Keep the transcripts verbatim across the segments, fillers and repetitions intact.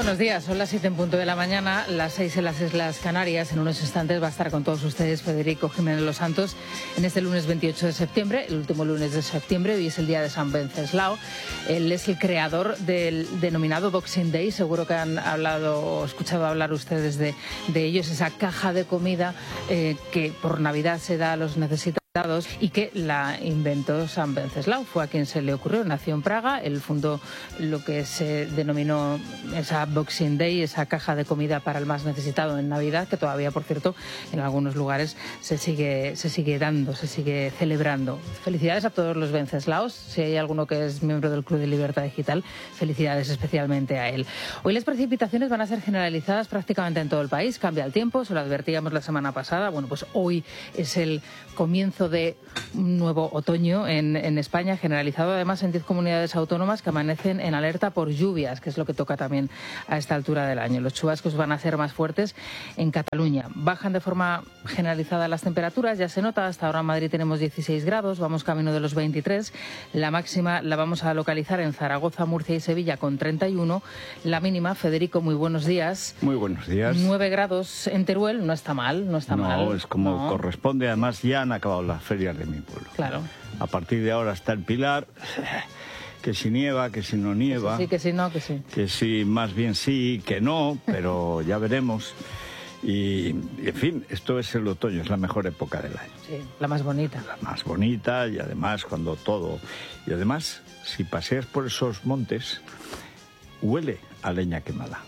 Buenos días, son las siete en punto de la mañana, las seis en las Islas Canarias. En unos instantes va a estar con todos ustedes Federico Jiménez Los Santos en este lunes veintiocho de septiembre, el último lunes de septiembre. Hoy es el día de San Venceslao. Él es el creador del denominado Boxing Day. Seguro que han hablado o escuchado hablar ustedes de, de ellos, esa caja de comida eh, que por Navidad se da a los necesitados y que la inventó San Venceslao. Fue a quien se le ocurrió, nació en Praga, él fundó lo que se denominó esa Boxing Day, esa caja de comida para el más necesitado en Navidad, que todavía, por cierto, en algunos lugares se sigue, se sigue dando, se sigue celebrando. Felicidades a todos los Venceslaos. Si hay alguno que es miembro del Club de Libertad Digital, felicidades especialmente a él. Hoy las precipitaciones van a ser generalizadas prácticamente en todo el país. Cambia el tiempo, se lo advertíamos la semana pasada. Bueno, pues hoy es el comienzo de un nuevo otoño en, en España, generalizado además en diez comunidades autónomas que amanecen en alerta por lluvias, que es lo que toca también a esta altura del año. Los chubascos van a ser más fuertes en Cataluña. Bajan de forma generalizada las temperaturas, ya se nota. Hasta ahora en Madrid tenemos dieciséis grados, vamos camino de los veintitrés. La máxima la vamos a localizar en Zaragoza, Murcia y Sevilla con treinta y uno. La mínima, Federico, muy buenos días. Muy buenos días. nueve grados en Teruel, no está mal, no está no, mal. No, es como no. corresponde. Además, ya han acabado las ferias de mi pueblo. Claro. A partir de ahora está el Pilar, que si nieva, que si no nieva. Sí, que si no, que sí. Que si más bien sí, que no, pero ya veremos. Y, en fin, esto es el otoño, es la mejor época del año. Sí, la más bonita. La más bonita y además cuando todo... Y además, si paseas por esos montes, huele a leña quemada.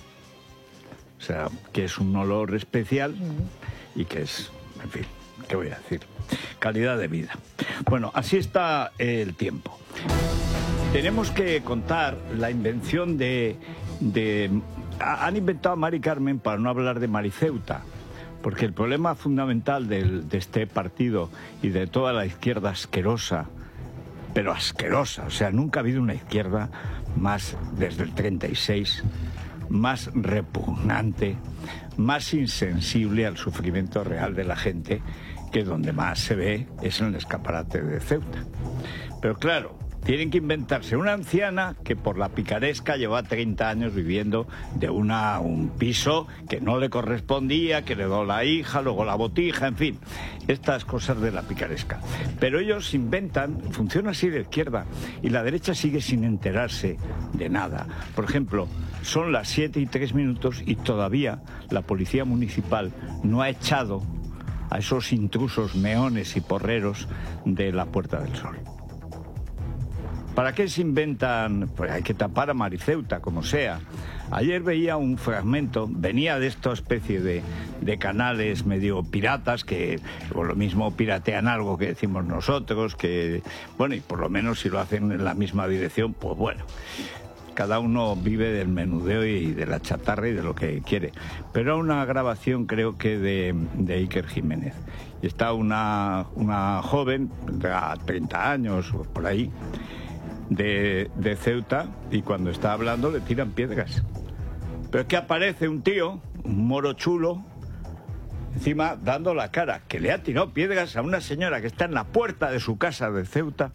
O sea, que es un olor especial uh-huh. y que es, en fin, ¿qué voy a decir? Calidad de vida. Bueno, así está el tiempo. Tenemos que contar la invención de... de han inventado a Mari Carmen para no hablar de Mariceuta, porque el problema fundamental del, de este partido y de toda la izquierda asquerosa, pero asquerosa, o sea, nunca ha habido una izquierda más, desde el treinta y seis, más repugnante, más insensible al sufrimiento real de la gente, que donde más se ve es en el escaparate de Ceuta. Pero claro, tienen que inventarse una anciana que por la picaresca lleva treinta años viviendo de una, un piso que no le correspondía, que le dio la hija, luego la botija, en fin, estas cosas de la picaresca. Pero ellos inventan, funciona así la izquierda, y la derecha sigue sin enterarse de nada. Por ejemplo, son las siete y tres minutos y todavía la policía municipal no ha echado a esos intrusos meones y porreros de la Puerta del Sol. ¿Para qué se inventan? Pues hay que tapar a Mariceuta, como sea. Ayer veía un fragmento, venía de esta especie de, de canales medio piratas, que o lo mismo piratean algo que decimos nosotros, que, bueno, y por lo menos si lo hacen en la misma dirección, pues bueno. Cada uno vive del menudeo y de la chatarra y de lo que quiere. Pero una grabación, creo que de, de Iker Jiménez. Y está una, una joven, de treinta años o por ahí, De, de Ceuta, y cuando está hablando le tiran piedras. Pero es que aparece un tío, un moro chulo, encima dando la cara, que le ha tirado piedras a una señora que está en la puerta de su casa de Ceuta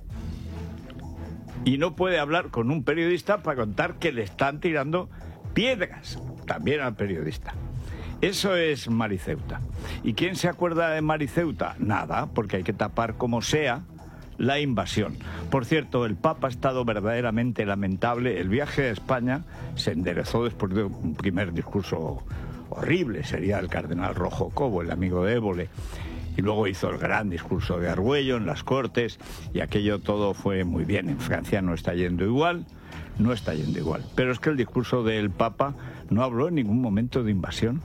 y no puede hablar con un periodista para contar que le están tirando piedras también al periodista. Eso es Mariceuta. ¿Y quién se acuerda de Mariceuta? Nada, porque hay que tapar como sea la invasión. Por cierto, el Papa ha estado verdaderamente lamentable. El viaje a España se enderezó después de un primer discurso horrible, sería el cardenal Rojo Cobo, el amigo de Évole, y luego hizo el gran discurso de Argüello en las Cortes, y aquello todo fue muy bien. En Francia no está yendo igual, no está yendo igual. Pero es que el discurso del Papa no habló en ningún momento de invasión.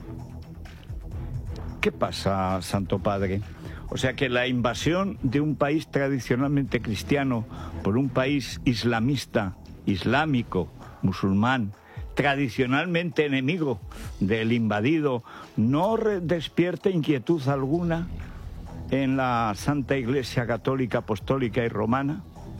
¿Qué pasa, Santo Padre? O sea que la invasión de un país tradicionalmente cristiano por un país islamista, islámico, musulmán, tradicionalmente enemigo del invadido, no despierte inquietud alguna en la Santa Iglesia Católica, Apostólica y Romana.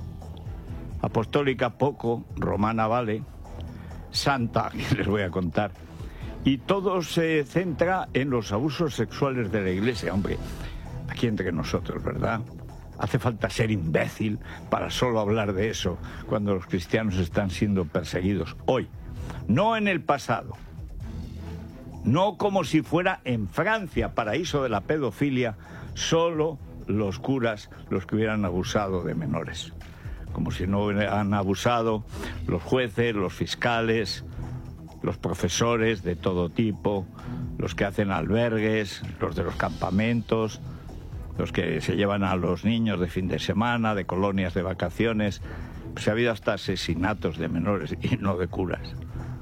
Apostólica poco, romana vale, santa, que les voy a contar. Y todo se centra en los abusos sexuales de la Iglesia, hombre. Aquí entre nosotros, ¿verdad? Hace falta ser imbécil para solo hablar de eso cuando los cristianos están siendo perseguidos hoy no en el pasado, no como si fuera en Francia, paraíso de la pedofilia, solo los curas los que hubieran abusado de menores, como si no hubieran abusado los jueces, los fiscales, los profesores de todo tipo, los que hacen albergues, los de los campamentos, los que se llevan a los niños de fin de semana, de colonias de vacaciones. Pues ha habido hasta asesinatos de menores y no de curas.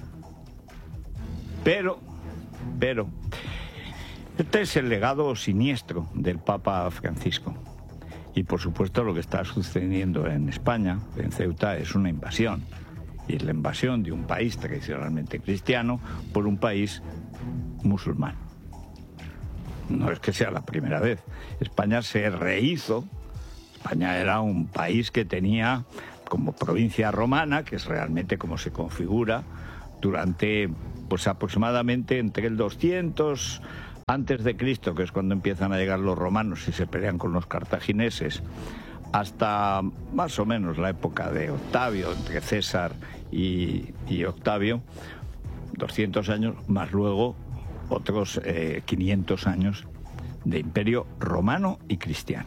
Pero, pero, este es el legado siniestro del Papa Francisco. Y por supuesto lo que está sucediendo en España, en Ceuta, es una invasión. Y es la invasión de un país tradicionalmente cristiano por un país musulmán. No es que sea la primera vez. España se rehizo. España era un país que tenía como provincia romana, que es realmente como se configura, durante pues aproximadamente entre el doscientos antes de Cristo, que es cuando empiezan a llegar los romanos y se pelean con los cartagineses, hasta más o menos la época de Octavio, entre César y, y Octavio, doscientos años, más luego otros eh, quinientos años de imperio romano y cristiano.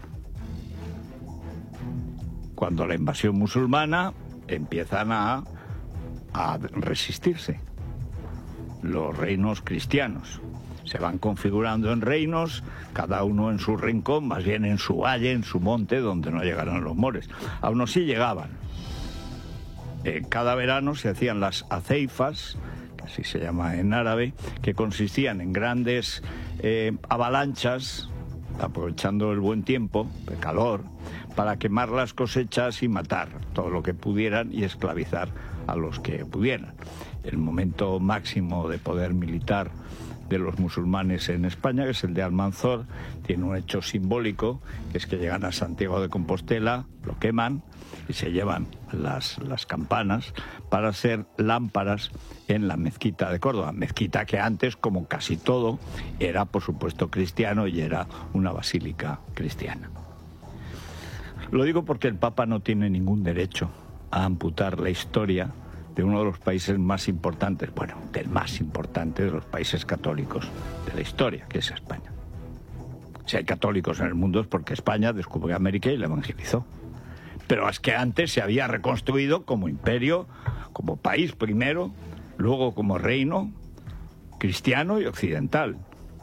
Cuando la invasión musulmana empiezan a, a resistirse los reinos cristianos. Se van configurando en reinos, cada uno en su rincón, más bien en su valle, en su monte, donde no llegaron los mores. Aún así llegaban. Eh, cada verano se hacían las aceifas, que así se llama en árabe, que consistían en grandes eh, avalanchas, aprovechando el buen tiempo, el calor, para quemar las cosechas y matar todo lo que pudieran y esclavizar a los que pudieran. El momento máximo de poder militar de los musulmanes en España, que es el de Almanzor, tiene un hecho simbólico, que es que llegan a Santiago de Compostela, lo queman y se llevan las, las campanas para hacer lámparas en la mezquita de Córdoba. Mezquita que antes, como casi todo, era por supuesto cristiano y era una basílica cristiana. Lo digo porque el Papa no tiene ningún derecho a amputar la historia de uno de los países más importantes, bueno, del más importante de los países católicos de la historia, que es España. Si hay católicos en el mundo es porque España descubrió América y la evangelizó. Pero es que antes se había reconstruido como imperio, como país primero, luego como reino cristiano y occidental.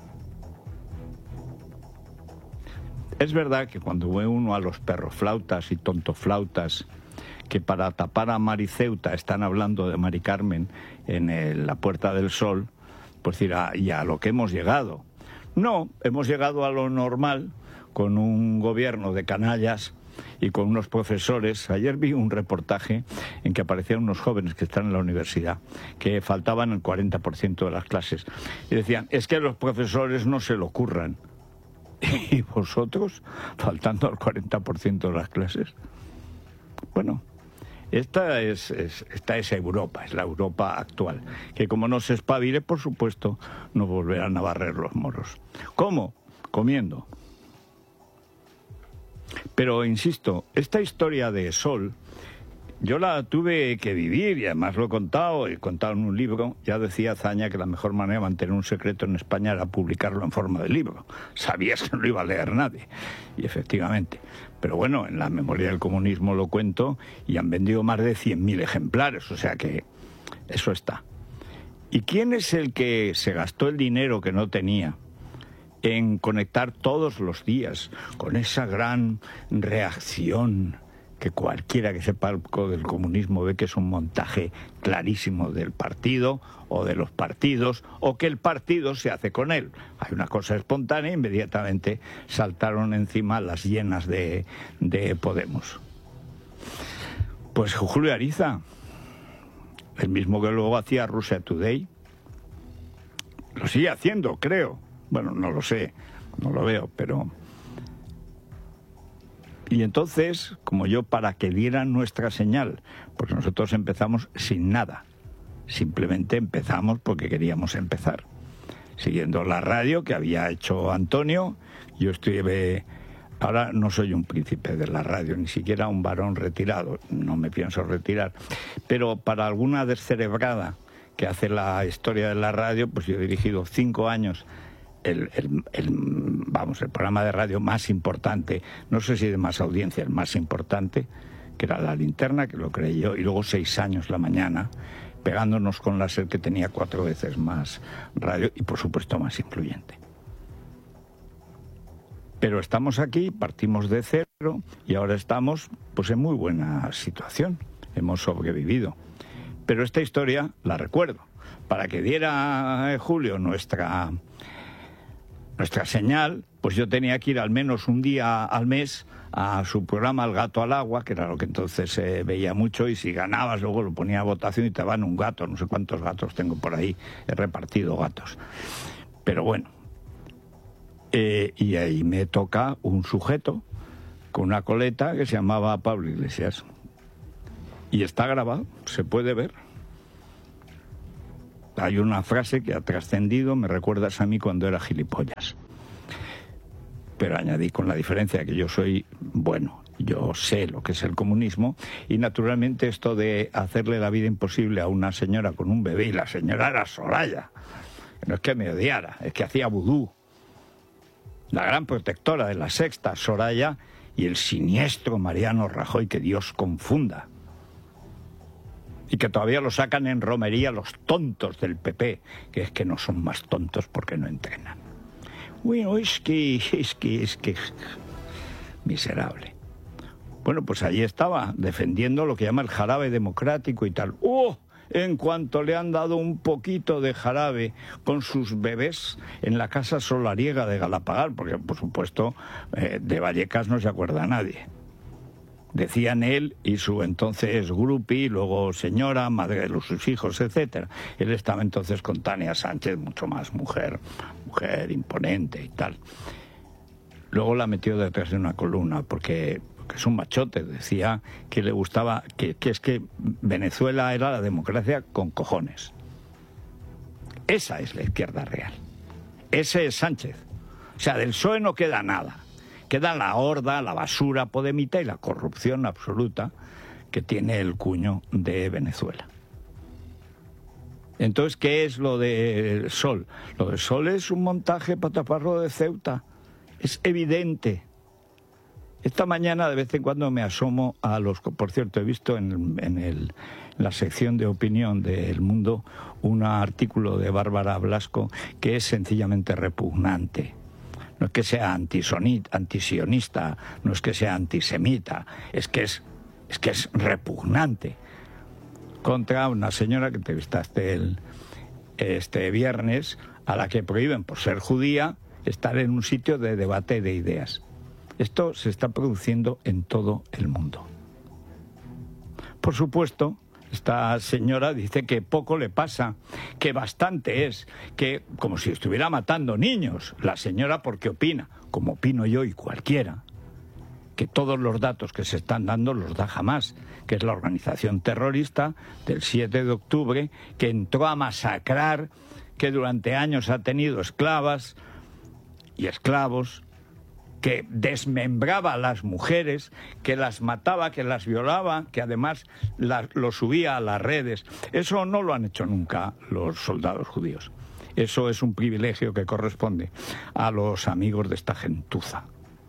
Es verdad que cuando ve uno a los perroflautas y tontoflautas que para tapar a Mariceuta están hablando de Mari Carmen en el, la Puerta del Sol, pues dirá, y a lo que hemos llegado. No, hemos llegado a lo normal, con un gobierno de canallas y con unos profesores. Ayer vi un reportaje en que aparecían unos jóvenes que están en la universidad, que faltaban el cuarenta por ciento de las clases. Y decían, es que los profesores no se lo curran. ¿Y vosotros, faltando al cuarenta por ciento de las clases? Bueno, esta es, es, esta es Europa, es la Europa actual, que como no se espabile, por supuesto, no volverán a barrer los moros. ¿Cómo? Comiendo. Pero, insisto, esta historia de Sol, yo la tuve que vivir y además lo he contado, he contado en un libro. Ya decía Azaña que la mejor manera de mantener un secreto en España era publicarlo en forma de libro. Sabías que no lo iba a leer nadie, y efectivamente. Pero bueno, en la memoria del comunismo lo cuento y han vendido más de cien mil ejemplares, o sea que eso está. ¿Y quién es el que se gastó el dinero que no tenía en conectar todos los días con esa gran reacción que cualquiera que sepa algo del comunismo ve que es un montaje clarísimo del partido o de los partidos, o que el partido se hace con él? Hay una cosa espontánea e inmediatamente saltaron encima las llenas de, de Podemos. Pues Julio Ariza, el mismo que luego hacía Russia Today, lo sigue haciendo, creo. Bueno, no lo sé, no lo veo, pero... Y entonces, como yo, para que dieran nuestra señal, porque nosotros empezamos sin nada, simplemente empezamos porque queríamos empezar, siguiendo la radio que había hecho Antonio. Yo estuve, ahora no soy un príncipe de la radio, ni siquiera un varón retirado, no me pienso retirar, pero para alguna descerebrada que hace la historia de la radio, pues yo he dirigido cinco años el, el, el, vamos, el programa de radio más importante, no sé si de más audiencia, el más importante, que era La Linterna, que lo creé yo, y luego seis años La Mañana, pegándonos con la SER, que tenía cuatro veces más radio y por supuesto más influyente. Pero estamos aquí, partimos de cero y ahora estamos pues en muy buena situación, hemos sobrevivido. Pero esta historia la recuerdo, para que diera Julio nuestra, nuestra señal, pues yo tenía que ir al menos un día al mes a su programa El Gato al Agua, que era lo que entonces se eh, veía mucho, y si ganabas luego lo ponía a votación y te daban un gato, no sé cuántos gatos tengo por ahí, he repartido gatos. Pero bueno, eh, y ahí me toca un sujeto con una coleta que se llamaba Pablo Iglesias. Y está grabado, se puede ver. Hay una frase que ha trascendido, me recuerdas a mí cuando era gilipollas. Pero añadí con la diferencia que yo soy bueno, yo sé lo que es el comunismo, y naturalmente esto de hacerle la vida imposible a una señora con un bebé, y la señora era Soraya, no es que me odiara, es que hacía vudú. La gran protectora de La Sexta, Soraya, y el siniestro Mariano Rajoy, que Dios confunda. Y que todavía lo sacan en romería los tontos del P P, que es que no son más tontos porque no entrenan. Bueno, es que, es que, es que... miserable. Bueno, pues allí estaba, defendiendo lo que llama el jarabe democrático y tal. ¡Oh! En cuanto le han dado un poquito de jarabe con sus bebés en la casa solariega de Galapagar, porque por supuesto eh, de Vallecas no se acuerda nadie. Decían él y su entonces grupi, luego señora, madre de sus hijos, etcétera. Él estaba entonces con Tania Sánchez, mucho más mujer, mujer imponente y tal. Luego la metió detrás de una columna porque, porque es un machote. Decía que le gustaba, que, que es que Venezuela era la democracia con cojones. Esa es la izquierda real. Ese es Sánchez. O sea, del P S O E no queda nada. Queda la horda, la basura podemita y la corrupción absoluta que tiene el cuño de Venezuela. Entonces, ¿qué es lo del Sol? Lo del Sol es un montaje para taparlo de Ceuta. Es evidente. Esta mañana de vez en cuando me asomo a los... Por cierto, he visto en, en, el, en la sección de opinión de El Mundo un artículo de Bárbara Blasco que es sencillamente repugnante. No es que sea antisionista, no es que sea antisemita, es que es, es que es repugnante. Contra una señora que entrevistaste el, este viernes, a la que prohíben, por ser judía, estar en un sitio de debate de ideas. Esto se está produciendo en todo el mundo. Por supuesto, esta señora dice que poco le pasa, que bastante es, que como si estuviera matando niños. La señora porque opina, como opino yo y cualquiera, que todos los datos que se están dando los da Hamás, que es la organización terrorista del siete de octubre, que entró a masacrar, que durante años ha tenido esclavas y esclavos, que desmembraba a las mujeres, que las mataba, que las violaba, que además la, lo subía a las redes. Eso no lo han hecho nunca los soldados judíos. Eso es un privilegio que corresponde a los amigos de esta gentuza.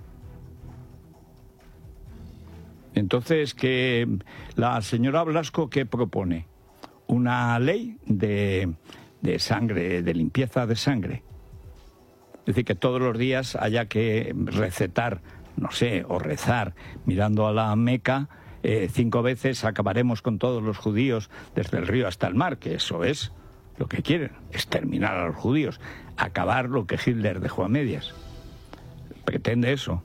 Entonces, que la señora Blasco, ¿qué propone? Una ley de, de sangre, de limpieza de sangre. Es decir, que todos los días haya que recetar, no sé, o rezar, mirando a la Meca, eh, cinco veces acabaremos con todos los judíos desde el río hasta el mar, que eso es lo que quieren, exterminar a los judíos, acabar lo que Hitler dejó a medias. Pretende eso.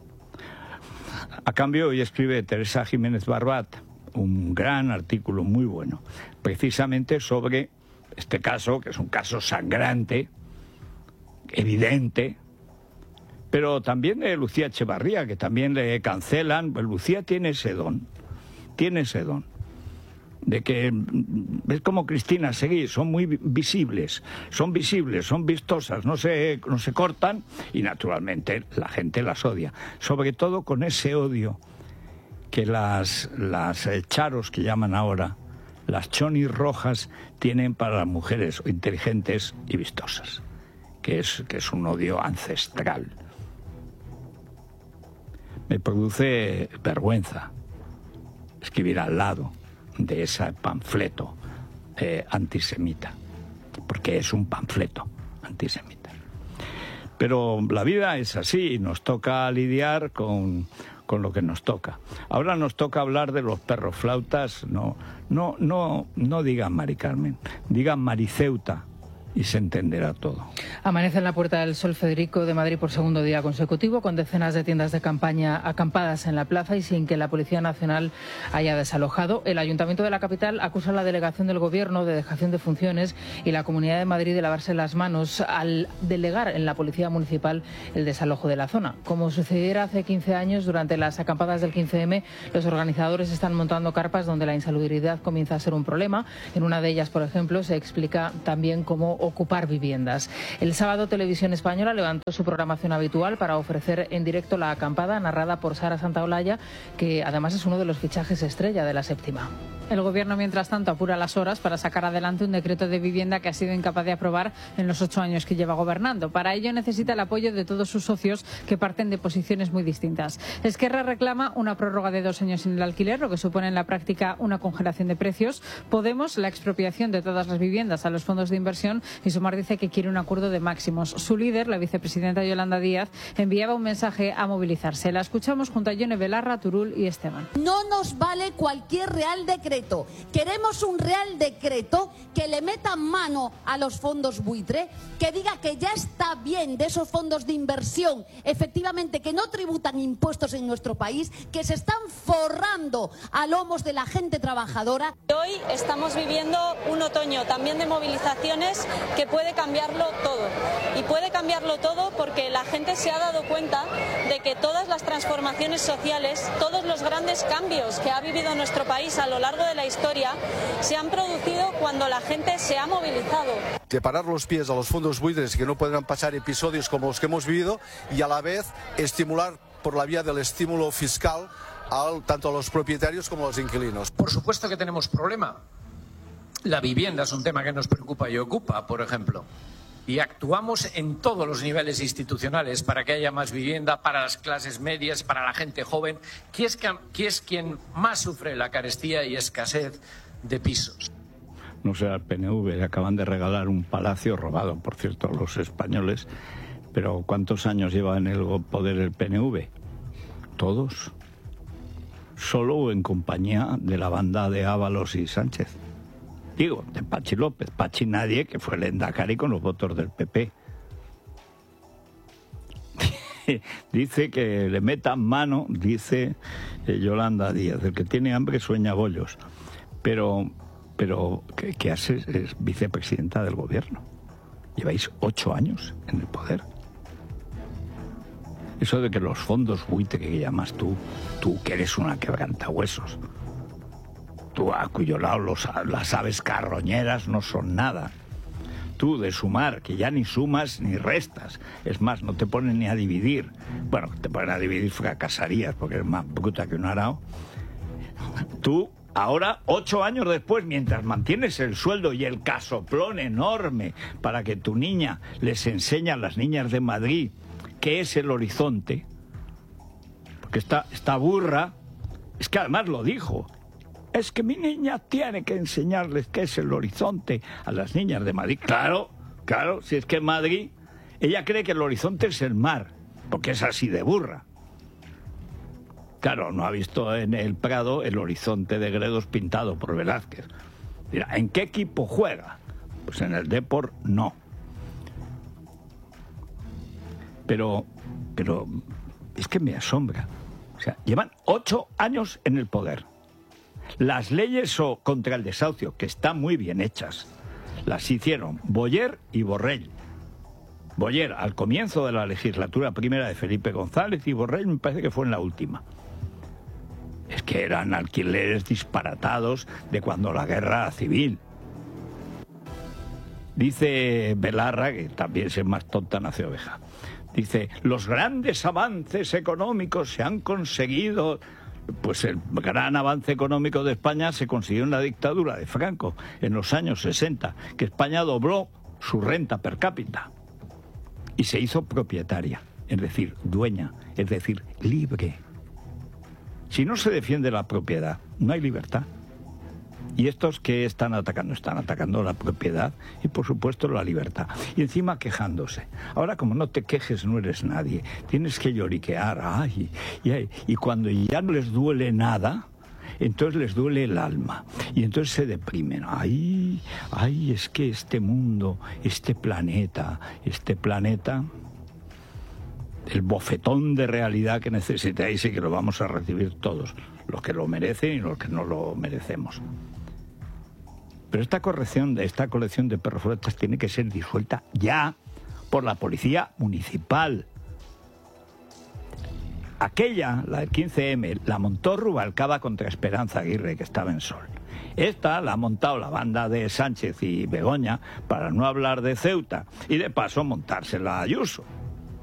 A cambio, hoy escribe Teresa Jiménez Barbat un gran artículo muy bueno, precisamente sobre este caso, que es un caso sangrante, evidente, pero también de Lucía Echevarría, que también le cancelan. Pues Lucía tiene ese don, tiene ese don, de que es como Cristina Seguí, son muy visibles, son visibles, son vistosas, no se, no se cortan y naturalmente la gente las odia, sobre todo con ese odio que las, las charos que llaman ahora, las chonis rojas tienen para las mujeres inteligentes y vistosas, que es, que es un odio ancestral. Me produce vergüenza escribir al lado de ese panfleto eh, antisemita, porque es un panfleto antisemita. Pero la vida es así, nos toca lidiar con, con lo que nos toca. Ahora nos toca hablar de los perros flautas, no, no, no, no digan Mari Carmen, digan Mariceuta, y se entenderá todo. Amanece en la Puerta del Sol, Federico, de Madrid por segundo día consecutivo, con decenas de tiendas de campaña acampadas en la plaza y sin que la Policía Nacional haya desalojado. El Ayuntamiento de la capital acusa a la delegación del Gobierno de dejación de funciones y la Comunidad de Madrid de lavarse las manos al delegar en la Policía Municipal el desalojo de la zona. Como sucediera hace quince años, durante las acampadas del quince eme, los organizadores están montando carpas donde la insalubridad comienza a ser un problema. En una de ellas, por ejemplo, se explica también cómo ocupar viviendas. El sábado Televisión Española levantó su programación habitual para ofrecer en directo la acampada narrada por Sara Santaolalla, que además es uno de los fichajes estrella de la séptima. El Gobierno, mientras tanto, apura las horas para sacar adelante un decreto de vivienda que ha sido incapaz de aprobar en los ocho años que lleva gobernando. Para ello necesita el apoyo de todos sus socios, que parten de posiciones muy distintas. Esquerra reclama una prórroga de dos años en el alquiler, lo que supone en la práctica una congelación de precios. Podemos, la expropiación de todas las viviendas a los fondos de inversión, y Sumar dice que quiere un acuerdo de máximos. Su líder, la vicepresidenta Yolanda Díaz, enviaba un mensaje a movilizarse. La escuchamos junto a Yone Belarra, Turul y Esteban. No nos vale cualquier real decreto. Queremos un real decreto que le meta mano a los fondos buitre, que diga que ya está bien de esos fondos de inversión, efectivamente, que no tributan impuestos en nuestro país, que se están forrando a lomos de la gente trabajadora. Hoy estamos viviendo un otoño también de movilizaciones que puede cambiarlo todo. Y puede cambiarlo todo porque la gente se ha dado cuenta de que todas las transformaciones sociales, todos los grandes cambios que ha vivido nuestro país a lo largo de la historia, se han producido cuando la gente se ha movilizado. De parar los pies a los fondos buitres, que no podrán pasar episodios como los que hemos vivido, y a la vez estimular por la vía del estímulo fiscal al, tanto a los propietarios como a los inquilinos. Por supuesto que tenemos problema. La vivienda es un tema que nos preocupa y ocupa, por ejemplo. Y actuamos en todos los niveles institucionales para que haya más vivienda para las clases medias, para la gente joven, que es, que es quien más sufre la carestía y escasez de pisos. No sé, al P N V le acaban de regalar un palacio robado, por cierto, a los españoles. Pero ¿cuántos años lleva en el poder el P N V? Todos. Solo en compañía de la banda de Ábalos y Sánchez. Digo, de Pachi López. Pachi nadie, que fue el endacari con los votos del P P. Dice que le metan mano, dice eh, Yolanda Díaz, el que tiene hambre sueña bollos. Pero, pero ¿qué, qué hace? Es vicepresidenta del Gobierno. Lleváis ocho años en el poder. Eso de que los fondos buitre que llamas tú, tú que eres una quebrantahuesos. Tú, a cuyo lado los, las aves carroñeras no son nada. Tú, de sumar, que ya ni sumas ni restas. Es más, no te ponen ni a dividir. Bueno, te ponen a dividir, fracasarías, porque eres más bruta que un arao. Tú, ahora, ocho años después, mientras mantienes el sueldo y el casoplón enorme para que tu niña les enseñe a las niñas de Madrid qué es el horizonte, porque esta, esta burra, es que además lo dijo, es que mi niña tiene que enseñarles qué es el horizonte a las niñas de Madrid. Claro, claro, si es que en Madrid ella cree que el horizonte es el mar, porque es así de burra. Claro, no ha visto en el Prado el horizonte de Gredos pintado por Velázquez. Mira, ¿en qué equipo juega? Pues en el Depor no. Pero, pero es que me asombra. O sea, llevan ocho años en el poder. Las leyes contra el desahucio, que están muy bien hechas, las hicieron Boyer y Borrell. Boyer al comienzo de la legislatura primera de Felipe González y Borrell me parece que fue en la última. Es que eran alquileres disparatados de cuando la guerra civil. Dice Belarra, que también es más tonta nace oveja, dice, los grandes avances económicos se han conseguido. Pues el gran avance económico de España se consiguió en la dictadura de Franco, en los años sesenta, que España dobló su renta per cápita y se hizo propietaria, es decir, dueña, es decir, libre. Si no se defiende la propiedad, no hay libertad. ¿Y estos qué están atacando? Están atacando la propiedad y, por supuesto, la libertad. Y encima quejándose. Ahora, como no te quejes, no eres nadie. Tienes que lloriquear. Ay, y, ay, y cuando ya no les duele nada, entonces les duele el alma. Y entonces se deprimen. Ay, ay, es que este mundo, este planeta, este planeta... el bofetón de realidad que necesitáis y que lo vamos a recibir todos, los que lo merecen y los que no lo merecemos. Pero esta corrección de esta colección de perroflautas tiene que ser disuelta ya por la policía municipal. Aquella, la del quince eme, la montó Rubalcaba contra Esperanza Aguirre, que estaba en Sol. Esta la ha montado la banda de Sánchez y Begoña para no hablar de Ceuta y de paso montársela a Ayuso.